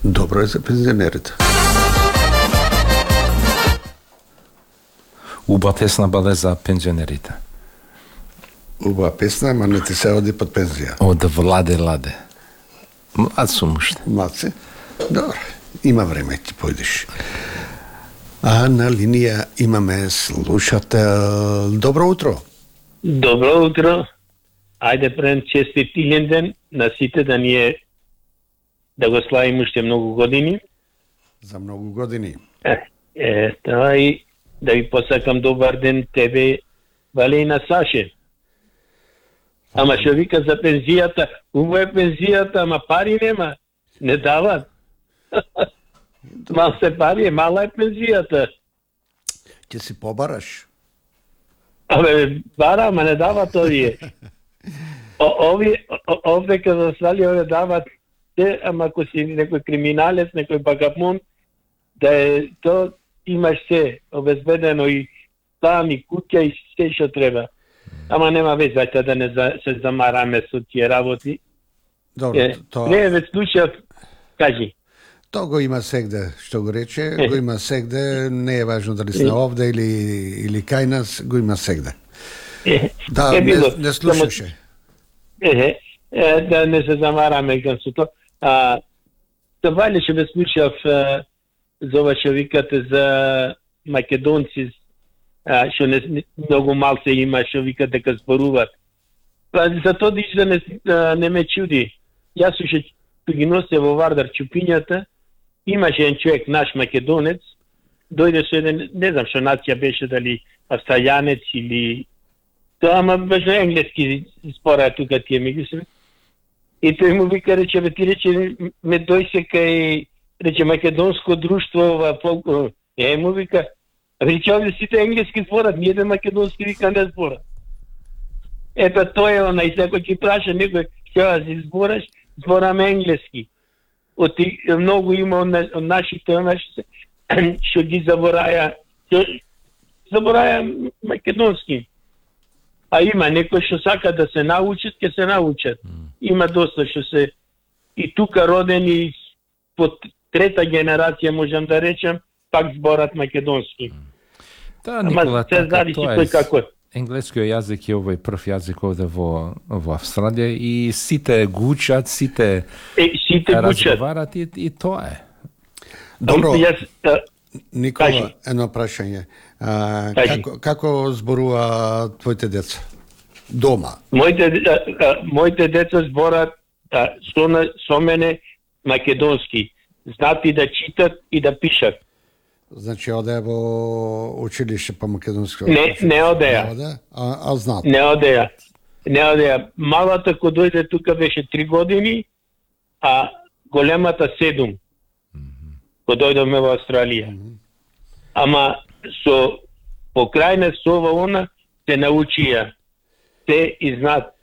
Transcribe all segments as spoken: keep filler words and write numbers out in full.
Добро е за пензионерите. Убава песна бъде за пензионерите. Убава песна, ама не ти се оди под пензија. Од Владе Ладе. Млад сум уште. Млад си? Добре. Има време, ти појдеш. А на линија имаме слушател. Добро утро. Добро утро. Ајде прем честит тилен ден на сите да ни е да го славим уште многу години. За многу години. Е, е тоа и да ви посакам добар ден тебе, Вале, и на Саше. Ама што вика за пензијата, убаво е пензијата, ама пари нема, не дават. Мал се пари, мала е пензијата. Ќе си побараш? Абе, бара, ама не дават овие. Овие, овде каде Австралија, овие дават те, ама ако си некој криминалец, некој багамон, да е, то имаш се обезбедено и там и куќа и се што треба. Ама нема веза да не за, се замараме со тие работи. Добро, е, тоа... Не, веќе слушав, кажи. Тоа го има сегде, што го рече, е. Го има сегде, не е важно дали сме овде или, или кај нас, го има сегде. Е, да, е, не, било, не слушаше. Е, е, да не се замараме кон со тоа. А, тоа ќе ве слушав а, за ова што викате за македонци, а, што не, многу мал се има, што викате дека зборуваат. Па, за тоа да не, не ме чуди. Јас уште ги носе во Вардар чупињата, имаше еден човек, наш македонец, дојде со еден, не знам што нација беше, дали австралијанец или тоа, ама беше на енглески спора тука тие меѓусебно. И тој му вика, рече, бе, ти рече, ме дојсе кај, рече, македонско друштво, ова, полко, е, му вика, рече, овде сите енглески зборат, ниједен македонски вика не збора. Ето, тој е она, и секој ќе праша некој, ќе си збораш, збораме енглески. Од многу има од нашите, нашите, што ги забораја, што забораја македонски. А има некои што сака да се научат, ќе се научат. Има доста што се и тука родени по трета генерација, можам да речем, пак зборат македонски. Да, Никола, така, тоа е. Како... Енглескиот јазик е овој прв јазик овде во, во Австралија и сите го учат, сите, е, сите разговарат и, и тоа е. Добро, јас, а... Никола, кажи. едно прашање. А, како, како зборува твоите деца? Дома? Моите, а, а, моите деца зборат а, со, со мене македонски. Знаат и да читат и да пишат. Значи, одеа во училиште по македонски? Не, не одеа. Не одеа? А, а знаат? Не одеа. Не одеа. Малата кој дојде тука беше три години, а големата седум. Mm-hmm. Кој дојдоме во Австралија. Mm-hmm. Ама со покрајна со ова она се научија. Се и знаат.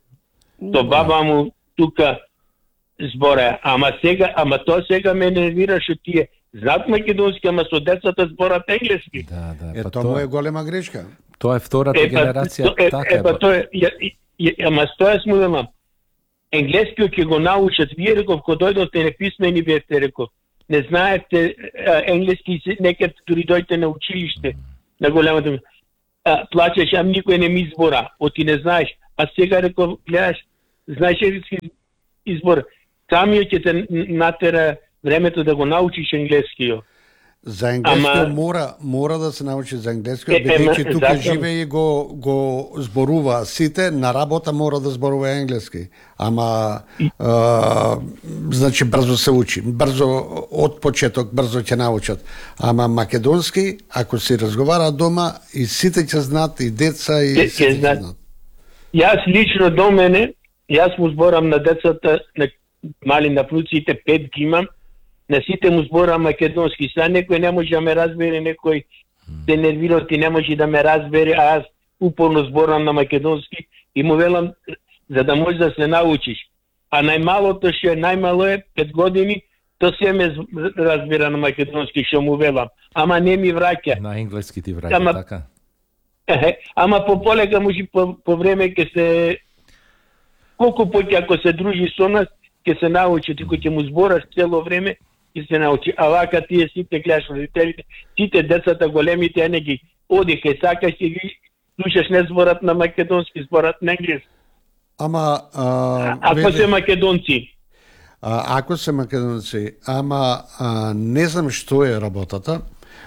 То баба му тука збора. Ама сега, ама тоа сега ме нервира што тие знаат македонски, ама со децата зборат енглески. Да, да. Е, па тоа му е голема грешка. Тоа е втората е, генерација, е, така е. Па тоа е, ама стоја сме велам. Енглескиот ќе го научат. Вие реков, кога дојдовте неписмени бевте, реков. Не знаете енглески, некад дури дојдете на училиште, на големата. Плачеш, ам никој не ми избора. Оти не знаеш. А сега реков, гледаш, знаеш енглески избор. Камиот ќе те натера времето да го научиш енглескиот. За енглескиот Ама... мора мора да се научи за енглескиот, е, бидејќи тука зато... живее и го го зборува сите, на работа мора да зборува енглески. Ама и... а, значи брзо се учи, брзо од почеток брзо ќе научат. Ама македонски, ако се разговара дома, и сите ќе знаат, и деца и Ке, сите ќе знаат. знаат. Јас лично до мене, јас му зборам на децата, на мали на внуците, пет ги имам, на сите му зборам македонски. Са некој не може да ме разбере, некој се нервира и не може да ме разбере, а јас упорно зборам на македонски и му велам за да можеш да се научиш. А најмалото што е најмало е пет години, то се ме разбира на македонски што му велам. Ама не ми враќа. На енглески ти враќа, ама, така. Е, ама по полека може по, по време ќе се колку поќе ако се дружи со нас, ќе се научи, ти кој ќе му збораш цело време, и се научи. А вака тие сите гледаш родителите, сите децата големите не ги оди кај сакаш и ги слушаш не зборат на македонски, зборат на англиски. Ама а, ако вели, се македонци. А, ако се македонци, ама а, не знам што е работата,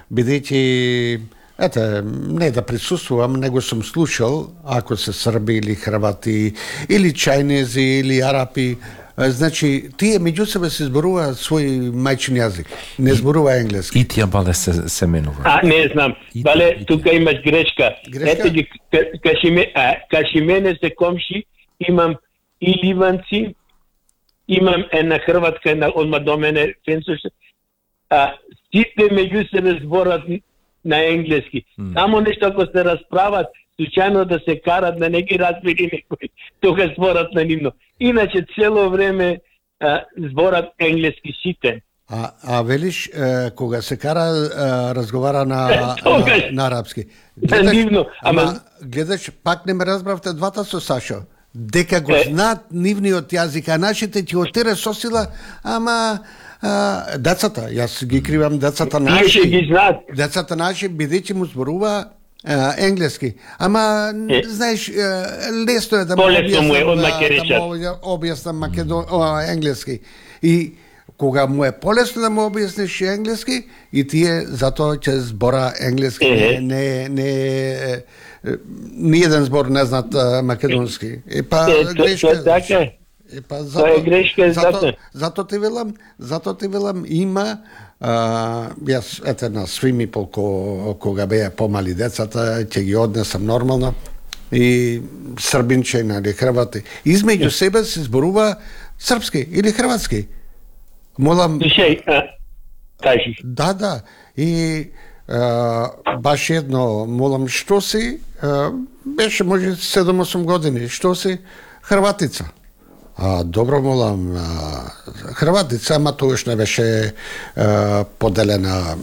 бидејќи ете, не да присуствувам, него сум слушал, ако се срби или хрвати, или чајнези, или арапи, значи, тие меѓу себе се зборуваат свој мајчин јазик, не зборува енглески. И тие бале се, се менува. А, не знам, И, бале, и, тука имаш грешка. Грешка? Ето ги, каши, ме, а, каши мене се комши, имам и ливанци, имам една хрватска, една одма до мене, фенсуша, а сите меѓу себе зборат на енглески. Mm. Само нешто ако се расправат, случајно да се карат да не ги разбери некој, тога зборат на нивно. Иначе цело време а, зборат енглески сите. А, а велиш, е, кога се кара, е, разговара на, на, на арапски. Гледаш, нивно, ама, ама... гледаш, пак не ме разбравте двата со Сашо. Дека го е. знаат нивниот јазик, а нашите ќе отере со сила, ама а, децата, јас ги кривам децата наши. Тие ги знаат. Децата наши, бидејќи му зборува а, енглески. Ама, е. знаеш, лесно е да му објаснам, да, да му објаснам македон, о, енглески. И кога му е полесно да му објасниш енглески, и тие затоа ќе збора енглески, е. не, не, не ниеден збор не знаат македонски. И па е, грешка. Така е. И па Тоа зато, е грешка, зато, зато. зато ти велам, зато ти велам има а, јас ете на Свимипол ко, кога беа помали децата, ќе ги однесам нормално и србинче или хрвати. Измеѓу себе се зборува српски или хрватски. Молам. Слушај, кажи. Да, да. И а, баш едно молам, што си, а, беше може седум-осум години, што си хрватица. А, добро молам, а, хрватица, ама тогаш не беше а, поделена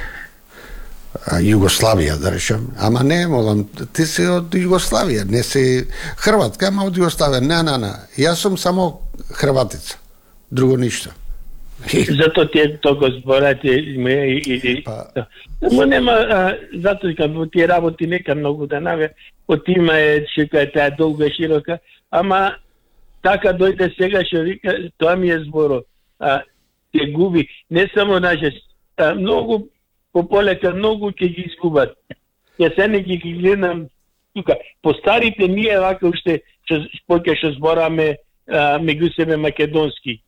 а, Југославија, да речем. Ама не, молам, ти си од Југославија, не си хрватка, ама од Југославија. Не, не, не. Јас сум само хрватица. Друго ништо. Зато тие тоа зборате и и Па. но нема а, зато и кога тие работи нека многу да наве, од има е што е таа долга широка, ама така дојде сега што вика, тоа ми е зборо. А се губи не само наше, а, многу пополека многу ќе ги изгубат. Ја се не ги гледам тука. По старите ние вака уште што поќе што збораме меѓу себе македонски.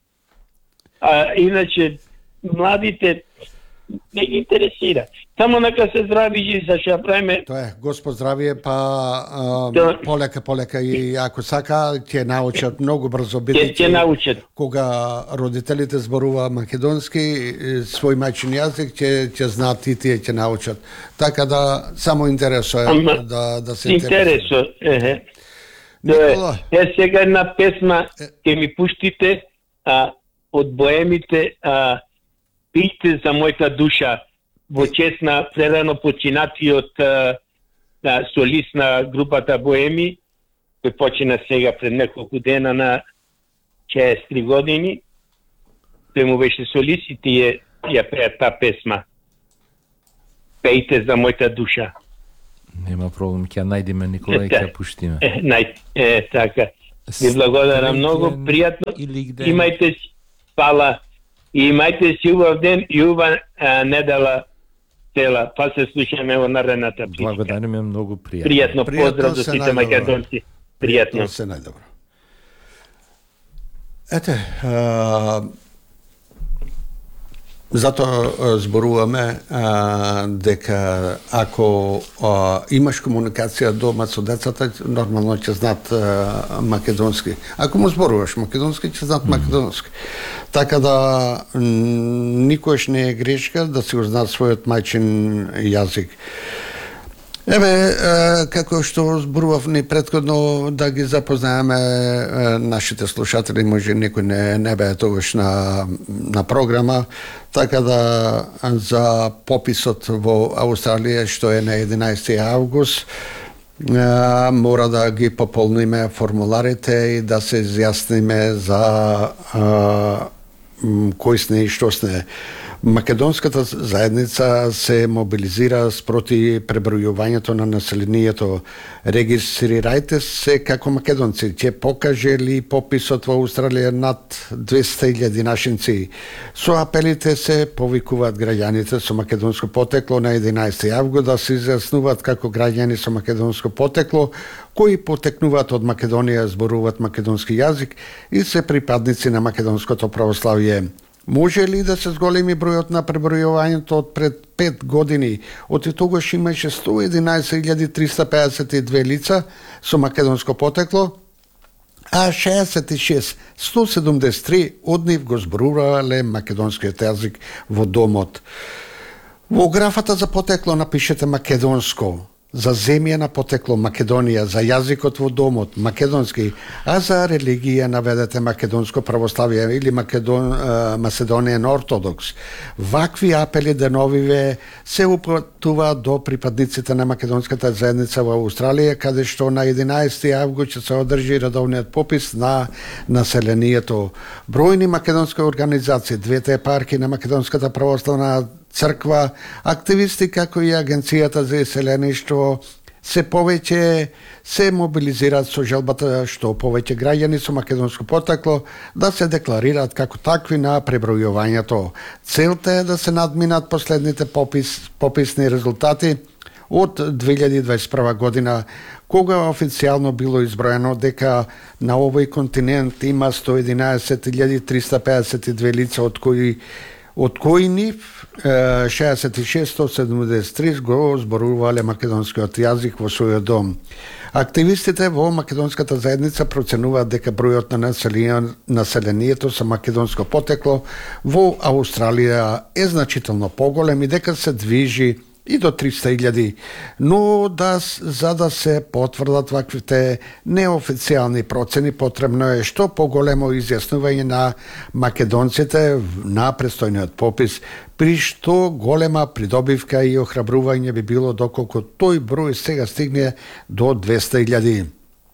А иначе младите не ги интересира. Само нека се здрави и за што правиме. Тоа е, Господ здравие, па а, Да. полека, полека и ако сака ќе научат многу брзо, Ќе ќе бидејќи научат. кога родителите зборува македонски, е, свој мајчин јазик, ќе ќе знаат и тие ќе научат. Така да само интересува Ама, да да се Интересо, ехе. Никола. Е, сега една песма ќе ми пуштите а, од боемите а, Пийте за мојата душа во чест на прерано починатиот а, а, солист на групата Боеми, кој почина сега пред неколку дена на шеесет и три години. Тој му беше солист и тие ја пеат таа песма. Пејте за мојата душа. Нема проблем, ќе ја најдеме Никола и ќе ја пуштиме. Е, нај, е, така. Ви благодарам многу, пријатно. Имајте си, фала, и имајте си убав ден и убава недела цела. Па се слушаме во наредната причка. Благодариме многу пријатно. Пријатно, Пријатно, поздрав до се сите најдобро. македонци. Пријатно. се најдобро. Ете, а, затоа зборуваме а, дека ако а, имаш комуникација дома со децата, нормално ќе знаат а, македонски. Ако му зборуваш македонски, ќе знаат македонски. Така да никош не е грешка да си го знаат својот мајчин јазик. Еве, како што зборував ни претходно, да ги запознаеме нашите слушатели, може некој не, не бе тогаш на, на програма, така да за пописот во Австралија, што е на единаесети август, мора да ги пополниме формуларите и да се изјасниме за којсне и штосне. Македонската заедница се мобилизира спроти пребројувањето на населението. Регистрирајте се како македонци. Ќе покаже ли пописот во Австралија над двеста илјади нашинци? Со апелите се повикуваат граѓаните со македонско потекло на единаесети август да се изјаснуваат како граѓани со македонско потекло кои потекнуваат од Македонија, зборуваат македонски јазик и се припадници на македонското православие. Може ли да се зголеми бројот на пребројувањето од пред пет години? Од тогаш имаше сто и единаесет илјади триста пеесет и две лица со македонско потекло, а шеесет и шест илјади сто седумдесет и три од нив го зборувале македонскиот јазик во домот. Во графата за потекло напишете македонско, за земја на потекло Македонија, за јазикот во домот македонски, а за религија наведете македонско православие или Македон, Macedonian Orthodox. Вакви апели деновиве се упатуваат до припадниците на македонската заедница во Австралија, каде што на единаесети август ќе се одржи редовниот попис на населението. Бројни македонски организации, двете епархии на Македонската православна црква, активисти како и Агенцијата за иселеништво се повеќе се мобилизираат со желбата што повеќе граѓани со македонско потекло да се декларираат како такви на пребројувањето. Целта е да се надминат последните попис, пописни резултати од две илјади дваесет и прва година, кога официјално било изброено дека на овој континент има сто и единаесет илјади триста пеесет и две лица, од кои од кои нив шеесет и шест илјади сто седумдесет и три го зборувале македонскиот јазик во својот дом. Активистите во македонската заедница проценуваат дека бројот на населението со македонско потекло во Австралија е значително поголем и дека се движи и до триста илјади, но да, за да се потврдат ваквите неофицијални процени, потребно е што поголемо изјаснување на македонците на престојниот попис, при што голема придобивка и охрабрување би било доколку тој број сега стигне до двеста илјади.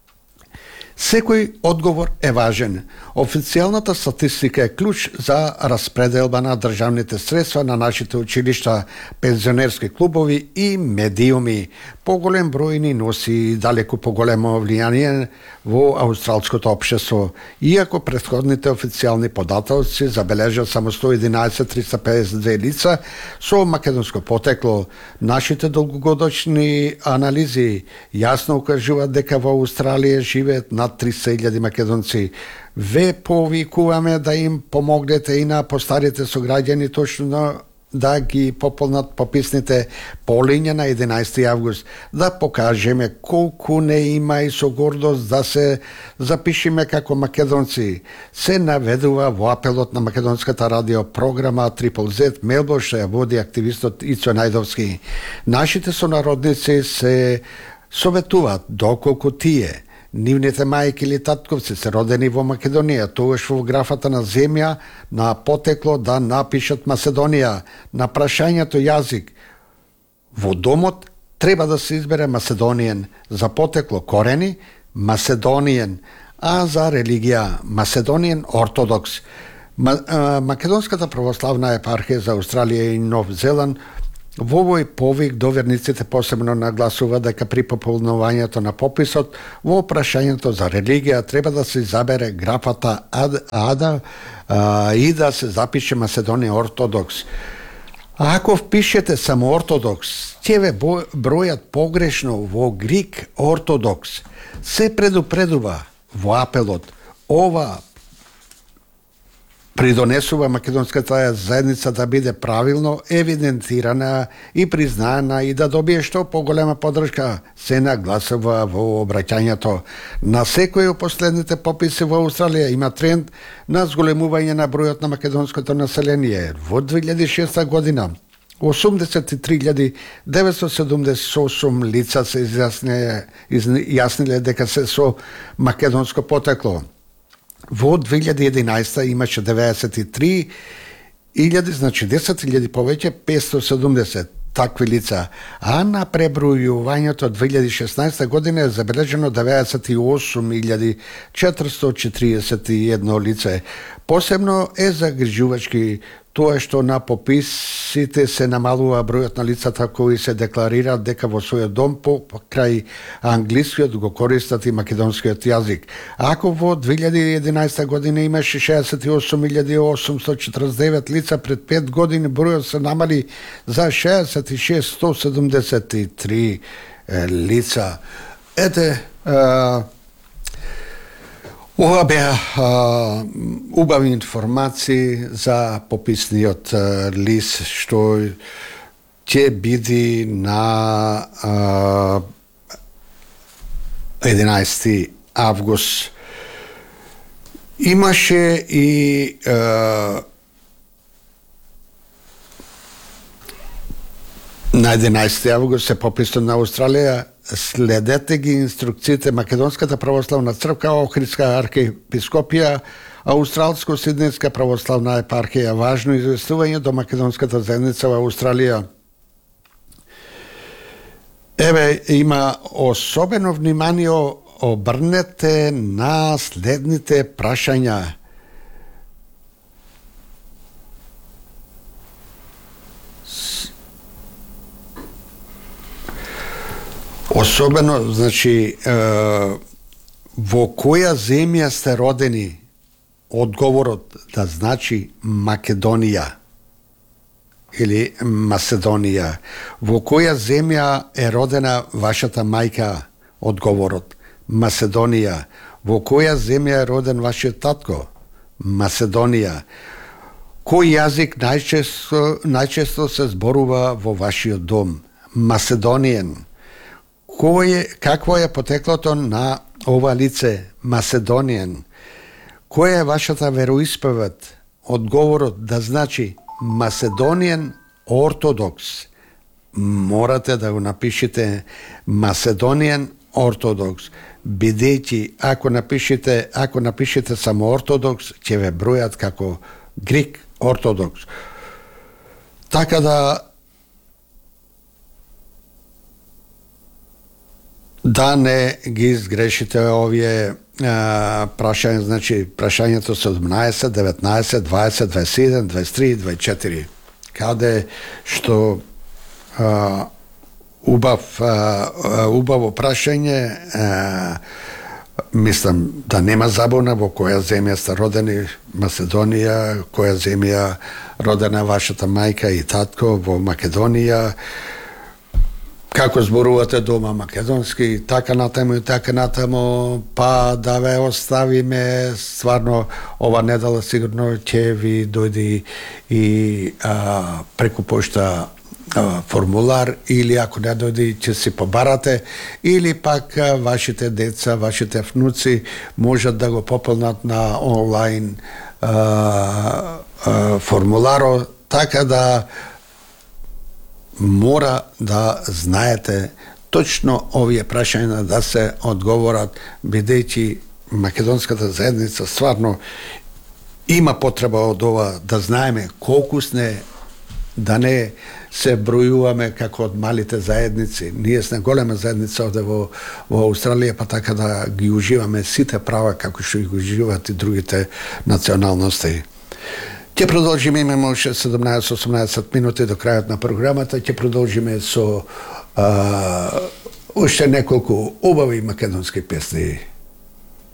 Секој одговор е важен. Официјалната статистика е клjuč за распределба на државните средства на нашите училишта, пензионерски клубови и медиуми. Поголем број ни носи далеку поголемо влијание во австралското општество. Иако претходните официјални податоци забележат само сто и единаесет илјади триста пеесет и две лица со македонско потекло, нашите долгогодишни анализи јасно укажуваат дека во Австралија живеат над триста илјади македонци. Ве повикуваме да им помогнете и на постарите сограѓани точно да ги пополнат пописните полиња на единаесети август, да покажеме колку не има и со гордост да се запишеме како македонци. Се наведува во апелот на македонската радиопрограма Трипл Зет Мелбурн, што ја води активистот Ицо Најдовски. Нашите сонародници се советуваат доколку тие нивните мајки или татковци се родени во Македонија, тогаш во графата на земја на потекло да напишат Macedonија. На прашањето јазик во домот треба да се избере Macedonian, за потекло корени Macedonian, а за религија Macedonian Orthodox. Македонската православна епархија за Австралија и Нов Зеланд во овој повик до верниците посебно нагласува дека при пополнувањето на пописот во прашањето за религија треба да се забере графата Ада и да се запише Macedonian Orthodox. А ако впишете само Ортодокс, ќе ве бројат погрешно во Грик Ортодокс. Се предупредува во апелот. Ова придонесува македонската заедница да биде правилно евидентирана и признаена и да добие што поголема поддршка, се нагласува во обраќањето. На секој од последните пописи во Австралија има тренд на зголемување на бројот на македонското население. Во две илјади и шеста година осумдесет и три илјади деветстотини седумдесет и осум лица се изјасниле дека се со македонско потекло. Во две илјади и единаесета имаше деветдесет и три илјади, значи десет илјади повеќе, петстотини и седумдесет. такви лица, а на пребројувањето две илјади и шеснаесета година е забележено деветдесет и осум илјади четиристотини четиридесет и едно лице. Посебно е загрижувачки тоа што на пописите се намалува бројот на лицата кои се декларираат дека во својот дом покрај англискиот го користат и македонскиот јазик. Ако во две илјади и единаесета година имаше шеесет и осум илјади осумстотини четрдесет и девет лица, пред пет години бројот се намали за шеесет и шест сто седумдесет и три лица. Ете, а, ова беа а, убави информации за пописниот а, лист што ќе биде на а, единаесети август. Имаше и а, на единаесети август се пописот на Австралија. Следете ги инструкциите Македонската православна црква, Охридска архиепископија, Аустралско-Сиднејска православна епархија. Важно известување до македонската заедница во Австралија. Еве, има особено внимание обрнете на следните прашања. Особено, значи, е, во која земја сте родени? Одговорот да значи Македонија или Маседонија. Во која земја е родена вашата мајка? Одговорот Маседонија. Во која земја е роден вашиот татко? Маседонија. Кој јазик најчесто, најчесто се зборува во вашиот дом? Macedonian. Кој, какво е потеклото на ова лице? Macedonian. Која е вашата вероисповед? Одговорот да значи Macedonian Orthodox. Морате да го напишете Macedonian Orthodox, бидејќи ако напишете, ако напишете само Orthodox, ќе ве бројат како Greek Orthodox. Така да да не ги изгрешите овие а, прашања, значи прашањето седумнаесет, деветнаесет, дваесет, дваесет и еден, дваесет и три, дваесет и четири. Каде што а, убав а, убаво прашање, а, мислам да нема забуна во која земја сте родени, Macedonија, која земја родена вашата мајка и татко во Македонија, како зборувате дома македонски, така натаму и така натаму, па да ве оставиме, стварно ова недела сигурно ќе ви дојде и а, преку пошта а, формулар, или ако не дојде ќе си побарате, или пак а, вашите деца, вашите внуци можат да го пополнат на онлайн а, а, формуларо, така да мора да знаете точно овие прашања да се одговорат, бидејќи македонската заедница стварно има потреба од ова да знаеме колку сме, да не се бројуваме како од малите заедници. Ние сме голема заедница овде во, во Австралија, па така да ги уживаме сите права како што ги уживаат и другите националности. Ќе продолжиме, имаме уште седумнаесет осумнаесет минути до крајот на програмата, ќе продолжиме со а, уште неколку убави македонски песни.